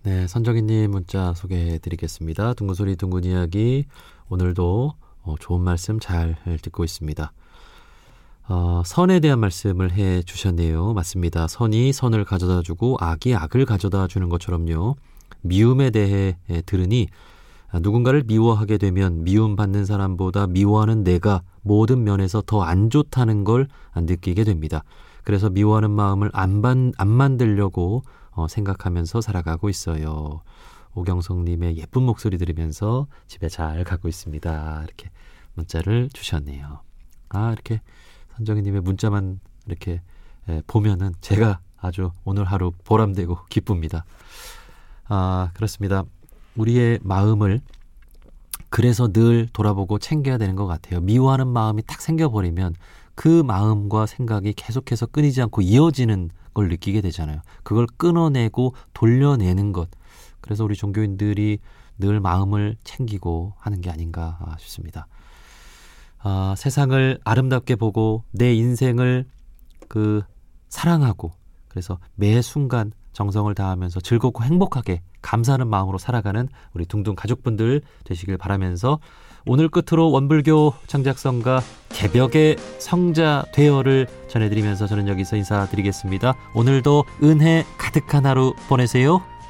네, 선정희님 문자 소개해드리겠습니다. 둥근소리 둥근 이야기 오늘도 좋은 말씀 잘 듣고 있습니다. 선에 대한 말씀을 해주셨네요. 맞습니다. 선이 선을 가져다주고 악이 악을 가져다주는 것처럼요. 미움에 대해 들으니 누군가를 미워하게 되면 미움받는 사람보다 미워하는 내가 모든 면에서 더 안 좋다는 걸 느끼게 됩니다. 그래서 미워하는 마음을 안 만들려고 생각하면서 살아가고 있어요. 오경성님의 예쁜 목소리 들으면서 집에 잘 가고 있습니다. 이렇게 문자를 주셨네요. 이렇게 선정희님의 문자만 이렇게 보면은 제가 아주 오늘 하루 보람되고 기쁩니다. 그렇습니다. 우리의 마음을 그래서 늘 돌아보고 챙겨야 되는 것 같아요. 미워하는 마음이 딱 생겨버리면 그 마음과 생각이 계속해서 끊이지 않고 이어지는 걸 느끼게 되잖아요. 그걸 끊어내고 돌려내는 것. 그래서 우리 종교인들이 늘 마음을 챙기고 하는 게 아닌가 싶습니다. 세상을 아름답게 보고 내 인생을 사랑하고 그래서 매 순간 정성을 다하면서 즐겁고 행복하게 감사하는 마음으로 살아가는 우리 둥둥 가족분들 되시길 바라면서 오늘 끝으로 원불교 창작성가 개벽의 성자 되어를 전해드리면서 저는 여기서 인사드리겠습니다. 오늘도 은혜 가득한 하루 보내세요.